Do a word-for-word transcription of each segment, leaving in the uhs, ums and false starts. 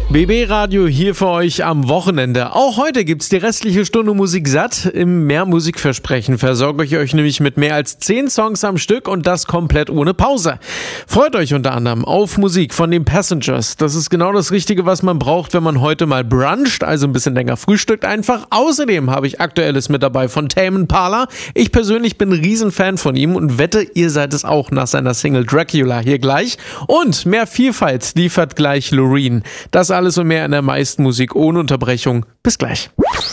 B B-Radio hier für euch am Wochenende. Auch heute gibt's die restliche Stunde Musik satt. Im Mehr Musikversprechen versorge ich euch nämlich mit mehr als zehn Songs am Stück und das komplett ohne Pause. Freut euch unter anderem auf Musik von den Passengers. Das ist genau das Richtige, was man braucht, wenn man heute mal bruncht, also ein bisschen länger frühstückt einfach. Außerdem habe ich Aktuelles mit dabei von Tame Impala. Ich persönlich bin ein Riesenfan von ihm und wette, ihr seid es auch nach seiner Single Dracula hier gleich. Und mehr Vielfalt liefert gleich Loreen. Das alles und mehr in der meisten Musik ohne Unterbrechung. Bis gleich.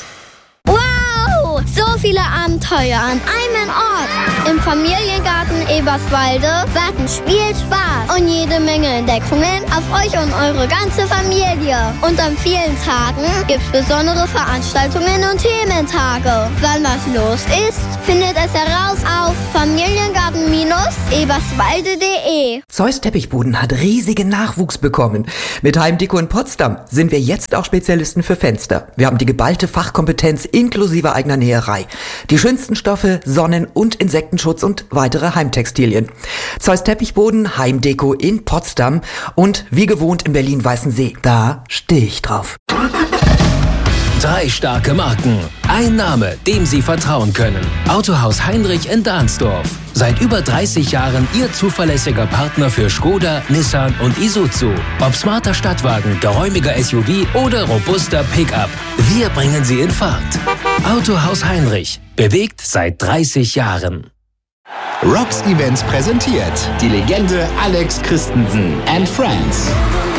Wow! So viele Abenteuer an einem Ort. Im Familiengarten Eberswalde warten Spiel, Spaß und jede Menge Entdeckungen auf euch und eure ganze Familie. Und an vielen Tagen gibt's besondere Veranstaltungen und Thementage. Wann was los ist, findet es heraus auf familiengarten eberswalde punkt de. Zeus Teppichboden hat riesigen Nachwuchs bekommen. Mit Heimdeko in Potsdam sind wir jetzt auch Spezialisten für Fenster. Wir haben die geballte Fachkompetenz inklusive eigener Näherei. Die schönsten Stoffe, Sonnen- und Insektenschutz und weitere Heimtextilien. Zeus Teppichboden, Heimdeko in Potsdam und wie gewohnt in Berlin-Weißensee. Da stehe ich drauf. Drei starke Marken. Ein Name, dem Sie vertrauen können. Autohaus Heinrich in Dahnsdorf. Seit über dreißig Jahren Ihr zuverlässiger Partner für Skoda, Nissan und Isuzu. Ob smarter Stadtwagen, geräumiger S U V oder robuster Pickup. Wir bringen Sie in Fahrt. Autohaus Heinrich. Bewegt seit dreißig Jahren. Rocks Events präsentiert die Legende Alex Christensen and Friends.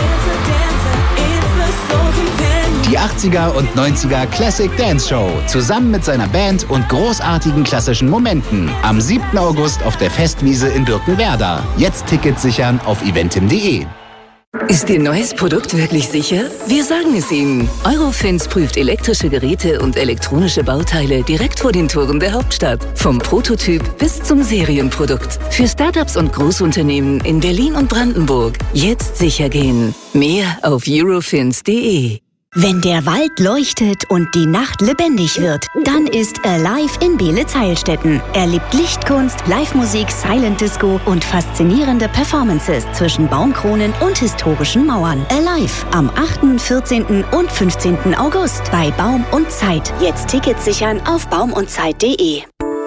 Die achtziger und neunziger Classic Dance Show zusammen mit seiner Band und großartigen klassischen Momenten am siebten August auf der Festwiese in Birkenwerder. Jetzt Tickets sichern auf eventim punkt de. Ist Ihr neues Produkt wirklich sicher? Wir sagen es Ihnen. Eurofins prüft elektrische Geräte und elektronische Bauteile direkt vor den Toren der Hauptstadt. Vom Prototyp bis zum Serienprodukt. Für Startups und Großunternehmen in Berlin und Brandenburg. Jetzt sicher gehen. Mehr auf eurofins punkt de. Wenn der Wald leuchtet und die Nacht lebendig wird, dann ist Alive in Beelitz-Heilstätten. Erlebt Lichtkunst, Live-Musik, Silent Disco und faszinierende Performances zwischen Baumkronen und historischen Mauern. Alive am achten, vierzehnten und fünfzehnten August bei Baum und Zeit. Jetzt Tickets sichern auf baum und zeit punkt de.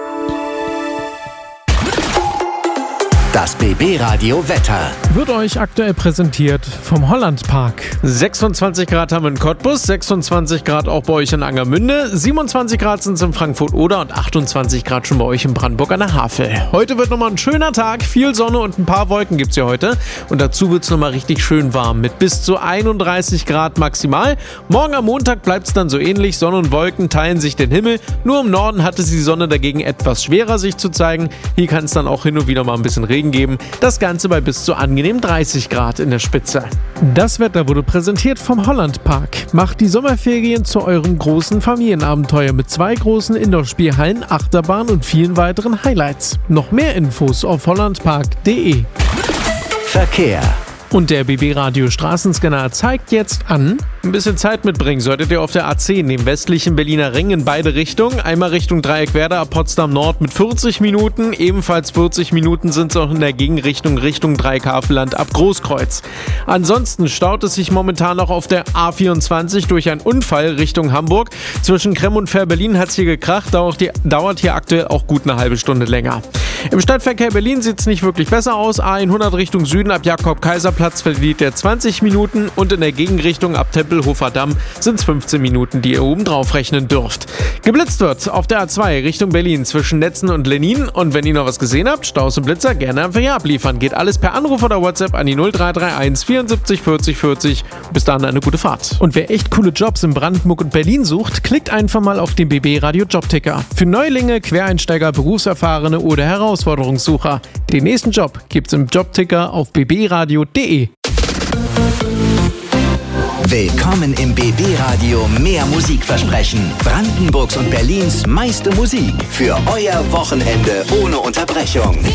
Das B B-Radio Wetter wird euch aktuell präsentiert vom Hollandpark. sechsundzwanzig Grad haben wir in Cottbus, sechsundzwanzig Grad auch bei euch in Angermünde, siebenundzwanzig Grad sind es in Frankfurt-Oder und achtundzwanzig Grad schon bei euch in Brandenburg an der Havel. Heute wird nochmal ein schöner Tag, viel Sonne und ein paar Wolken gibt es hier heute. Und dazu wird es nochmal richtig schön warm mit bis zu einunddreißig Grad maximal. Morgen am Montag bleibt es dann so ähnlich, Sonne und Wolken teilen sich den Himmel. Nur im Norden hat es die Sonne dagegen etwas schwerer sich zu zeigen. Hier kann es dann auch hin und wieder mal ein bisschen Regen geben. Das Ganze bei bis zu angenehm dreißig Grad in der Spitze. Das Wetter wurde präsentiert vom Hollandpark. Macht die Sommerferien zu eurem großen Familienabenteuer mit zwei großen Indoor-Spielhallen, Achterbahn und vielen weiteren Highlights. Noch mehr Infos auf hollandpark punkt de. Verkehr. Und der B B-Radio Straßenscanner zeigt jetzt an. Ein bisschen Zeit mitbringen solltet ihr auf der A zehn, dem westlichen Berliner Ring in beide Richtungen. Einmal Richtung Dreieckwerder ab Potsdam Nord mit vierzig Minuten. Ebenfalls vierzig Minuten sind es auch in der Gegenrichtung Richtung Dreieckhavelland ab Großkreuz. Ansonsten staut es sich momentan noch auf der A vierundzwanzig durch einen Unfall Richtung Hamburg. Zwischen Kremm und Fähr-Berlin hat es hier gekracht, dauert hier, dauert hier aktuell auch gut eine halbe Stunde länger. Im Stadtverkehr Berlin sieht es nicht wirklich besser aus. A hundert Richtung Süden ab Jakob-Kaiser-Platz verliert er zwanzig Minuten und in der Gegenrichtung ab Tempelhofer Damm sind es fünfzehn Minuten, die ihr oben drauf rechnen dürft. Geblitzt wird auf der A zwei Richtung Berlin zwischen Netzen und Lenin und wenn ihr noch was gesehen habt, Staus und Blitzer gerne einfach hier abliefern. Geht alles per Anruf oder WhatsApp an die null drei drei eins vierundsiebzig vierzig vierzig. Bis dahin eine gute Fahrt. Und wer echt coole Jobs in Brandenburg und Berlin sucht, klickt einfach mal auf den B B-Radio Jobticker. Für Neulinge, Quereinsteiger, Berufserfahrene oder Herausforderungssucher. Den nächsten Job gibt's im Jobticker auf b b radio punkt de. Willkommen im B B-Radio Mehr Musikversprechen. Brandenburgs und Berlins meiste Musik für euer Wochenende ohne Unterbrechung.